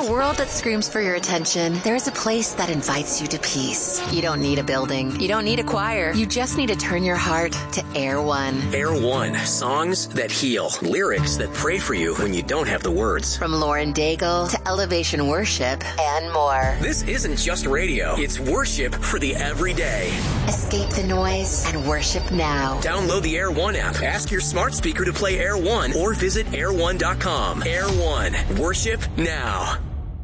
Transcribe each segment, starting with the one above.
a world that screams for your attention, there is a place that invites you to peace. You don't need a building. You don't need a choir. You just need to turn your heart to Air One. Air One. Songs that heal. Lyrics that pray for you when you don't have the words. From Lauren Daigle to Elevation Worship and more. This isn't just radio. It's worship for the everyday. Escape the noise and worship now. Download the Air One app. Ask your smart speaker to play Air One or visit air1.com. Air One. Worship now.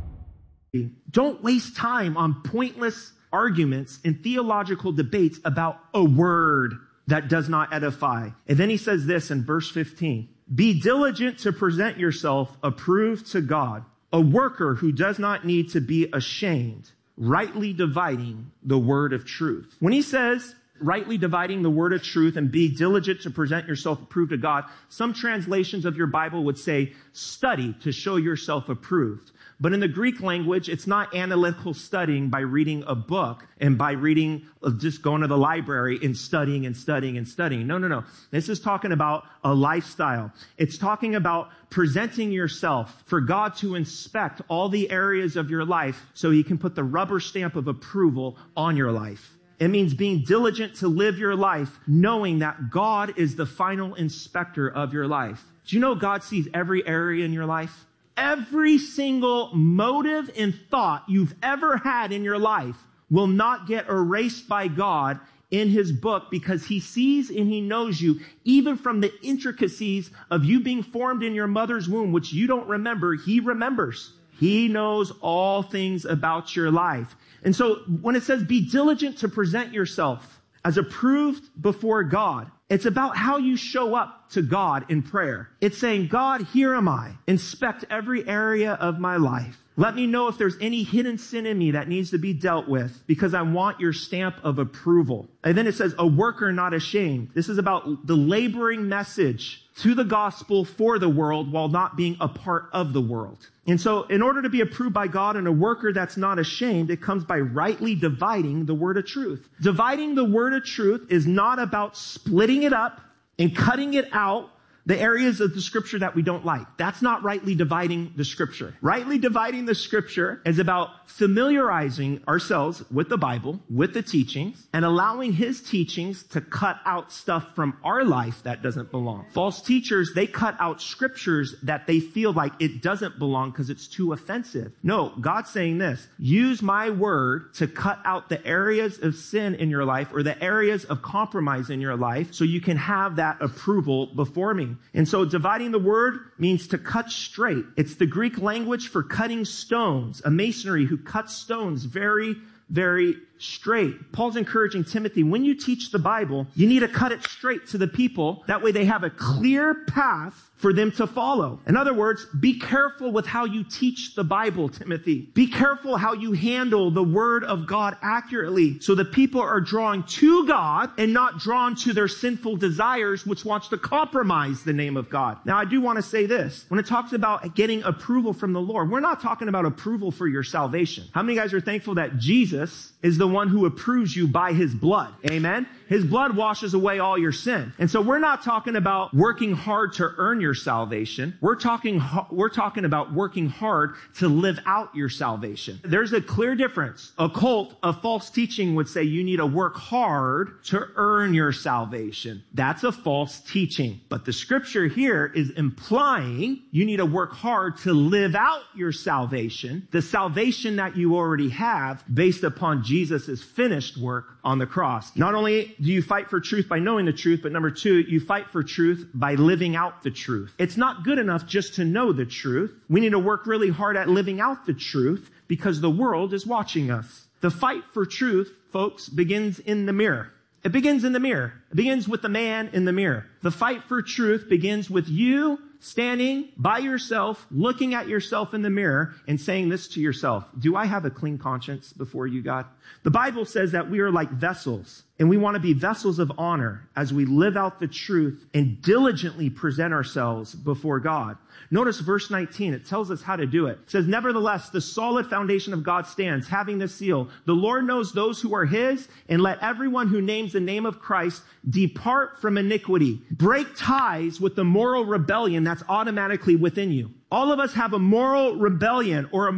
Don't waste time on pointless arguments and theological debates about a word that does not edify. And then he says this in verse 15. Be diligent to present yourself approved to God, a worker who does not need to be ashamed, rightly dividing the word of truth. When he says rightly dividing the word of truth and be diligent to present yourself approved to God, some translations of your Bible would say study to show yourself approved. But in the Greek language, it's not analytical studying by reading a book and by reading, just going to the library and studying and studying and studying. No. This is talking about a lifestyle. It's talking about presenting yourself for God to inspect all the areas of your life so he can put the rubber stamp of approval on your life. It means being diligent to live your life, knowing that God is the final inspector of your life. Do you know God sees every area in your life? Every single motive and thought you've ever had in your life will not get erased by God in his book, because he sees and he knows you, even from the intricacies of you being formed in your mother's womb, which you don't remember. He remembers. He knows all things about your life. And so when it says be diligent to present yourself as approved before God, it's about how you show up to God in prayer. It's saying, God, here am I. Inspect every area of my life. Let me know if there's any hidden sin in me that needs to be dealt with, because I want your stamp of approval. And then it says, a worker not ashamed. This is about the laboring message to the gospel for the world while not being a part of the world. And so in order to be approved by God and a worker that's not ashamed, it comes by rightly dividing the word of truth. Dividing the word of truth is not about splitting it up and cutting it out, the areas of the scripture that we don't like. That's not rightly dividing the scripture. Rightly dividing the scripture is about familiarizing ourselves with the Bible, with the teachings, and allowing his teachings to cut out stuff from our life that doesn't belong. False teachers, they cut out scriptures that they feel like it doesn't belong because it's too offensive. No, God's saying this: use my word to cut out the areas of sin in your life or the areas of compromise in your life so you can have that approval before me. And so dividing the word means to cut straight. It's the Greek language for cutting stones, a masonry who cuts stones very, very straight. Paul's encouraging Timothy, when you teach the Bible, you need to cut it straight to the people. That way they have a clear path for them to follow. In other words, be careful with how you teach the Bible, Timothy. Be careful how you handle the word of God accurately so that people are drawn to God and not drawn to their sinful desires, which wants to compromise the name of God. Now, I do want to say this. When it talks about getting approval from the Lord, we're not talking about approval for your salvation. How many guys are thankful that Jesus is the one who approves you by his blood? Amen? His blood washes away all your sin. And so we're not talking about working hard to earn your salvation. We're talking about working hard to live out your salvation. There's a clear difference. A cult of false teaching would say you need to work hard to earn your salvation. That's a false teaching. But the scripture here is implying you need to work hard to live out your salvation, the salvation that you already have based upon Jesus' finished work on the cross. Not only do you fight for truth by knowing the truth, but number two, you fight for truth by living out the truth. It's not good enough just to know the truth. We need to work really hard at living out the truth because the world is watching us. The fight for truth, folks, begins in the mirror. It begins in the mirror. It begins with the man in the mirror. The fight for truth begins with you standing by yourself, looking at yourself in the mirror and saying this to yourself: do I have a clean conscience before you, God? The Bible says that we are like vessels, and we want to be vessels of honor as we live out the truth and diligently present ourselves before God. Notice verse 19. It tells us how to do it. It says, nevertheless, the solid foundation of God stands, having this seal: the Lord knows those who are his, and let everyone who names the name of Christ depart from iniquity. Break ties with the moral rebellion that's automatically within you. All of us have a moral rebellion or a